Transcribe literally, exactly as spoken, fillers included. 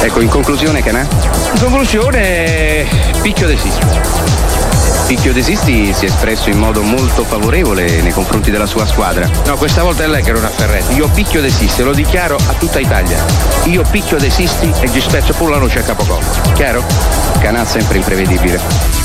Ecco, in conclusione, Canà? In conclusione, Picchio De Sisti. Picchio De Sisti si è espresso in modo molto favorevole nei confronti della sua squadra. No, questa volta è lei che non ha Ferretti. Io Picchio De Sisti, lo dichiaro a tutta Italia. Io Picchio De Sisti e Gispezzo Pullano c'è Capocoppo. Chiaro? Canà sempre imprevedibile.